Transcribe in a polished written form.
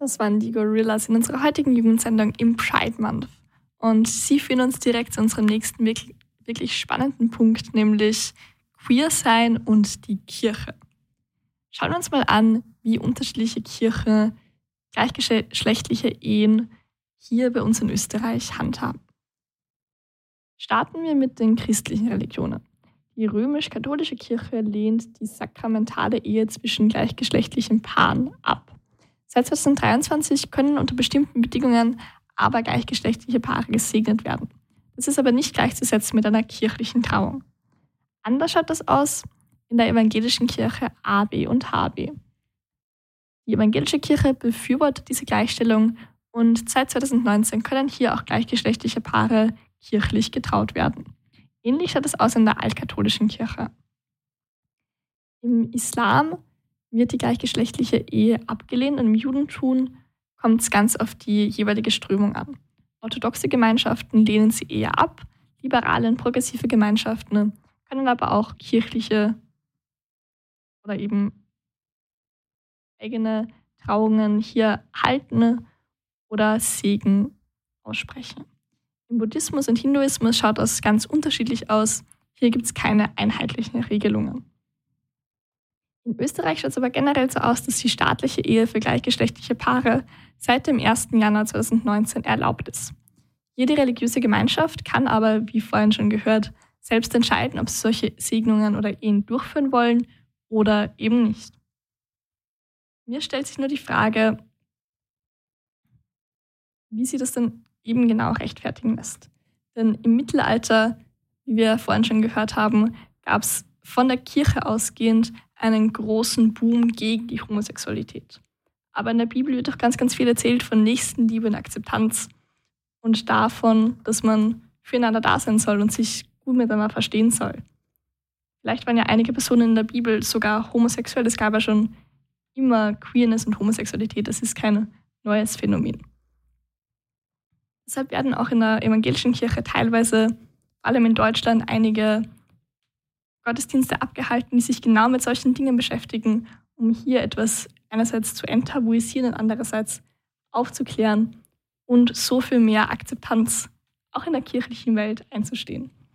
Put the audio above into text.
Das waren die Gorillas in unserer heutigen Jugendsendung im Pride Month. Und sie führen uns direkt zu unserem nächsten wirklich spannenden Punkt, nämlich Queer sein und die Kirche. Schauen wir uns mal an, wie unterschiedliche Kirchen gleichgeschlechtliche Ehen hier bei uns in Österreich handhaben. Starten wir mit den christlichen Religionen. Die römisch-katholische Kirche lehnt die sakramentale Ehe zwischen gleichgeschlechtlichen Paaren ab. Seit 2023 können unter bestimmten Bedingungen aber gleichgeschlechtliche Paare gesegnet werden. Das ist aber nicht gleichzusetzen mit einer kirchlichen Trauung. Anders schaut das aus in der evangelischen Kirche AB und HB. Die evangelische Kirche befürwortet diese Gleichstellung und seit 2019 können hier auch gleichgeschlechtliche Paare kirchlich getraut werden. Ähnlich schaut es aus in der altkatholischen Kirche. Im Islam wird die gleichgeschlechtliche Ehe abgelehnt und im Judentum kommt es ganz auf die jeweilige Strömung an. Orthodoxe Gemeinschaften lehnen sie eher ab, liberale und progressive Gemeinschaften können aber auch kirchliche oder eben eigene Trauungen hier halten oder Segen aussprechen. Im Buddhismus und Hinduismus schaut das ganz unterschiedlich aus. Hier gibt es keine einheitlichen Regelungen. In Österreich schaut es aber generell so aus, dass die staatliche Ehe für gleichgeschlechtliche Paare seit dem 1. Januar 2019 erlaubt ist. Jede religiöse Gemeinschaft kann aber, wie vorhin schon gehört, selbst entscheiden, ob sie solche Segnungen oder Ehen durchführen wollen oder eben nicht. Mir stellt sich nur die Frage, wie sie das denn eben genau rechtfertigen lässt. Denn im Mittelalter, wie wir vorhin schon gehört haben, gab es von der Kirche ausgehend einen großen Boom gegen die Homosexualität. Aber in der Bibel wird auch ganz, ganz viel erzählt von Nächstenliebe und Akzeptanz und davon, dass man füreinander da sein soll und sich gut miteinander verstehen soll. Vielleicht waren ja einige Personen in der Bibel sogar homosexuell. Es gab ja schon immer Queerness und Homosexualität. Das ist kein neues Phänomen. Deshalb werden auch in der evangelischen Kirche teilweise, vor allem in Deutschland, einige Gottesdienste abgehalten, die sich genau mit solchen Dingen beschäftigen, um hier etwas einerseits zu enttabuisieren und andererseits aufzuklären und so für mehr Akzeptanz auch in der kirchlichen Welt einzustehen.